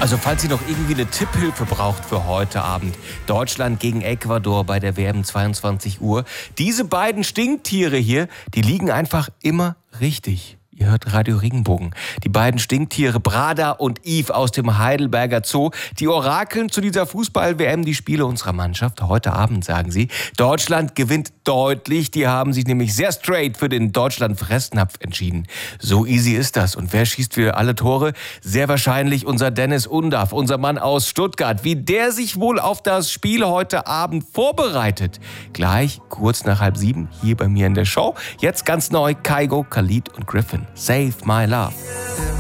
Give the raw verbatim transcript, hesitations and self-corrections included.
Also falls ihr noch irgendwie eine Tipphilfe braucht für heute Abend. Deutschland gegen Ecuador bei der W M zweiundzwanzig Uhr. Diese beiden Stinktiere hier, die liegen einfach immer richtig. Ihr hört Radio Regenbogen. Die beiden Stinktiere Brada und Yves aus dem Heidelberger Zoo, die orakeln zu dieser Fußball-W M die Spiele unserer Mannschaft. Heute Abend, sagen sie. Deutschland gewinnt deutlich. Die haben sich nämlich sehr straight für den Deutschland-Fressnapf entschieden. So easy ist das. Und wer schießt für alle Tore? Sehr wahrscheinlich unser Dennis Undaff, unser Mann aus Stuttgart. Wie der sich wohl auf das Spiel heute Abend vorbereitet. Gleich kurz nach halb sieben hier bei mir in der Show. Jetzt ganz neu Kygo, Khalid und Griffin. Save My Love.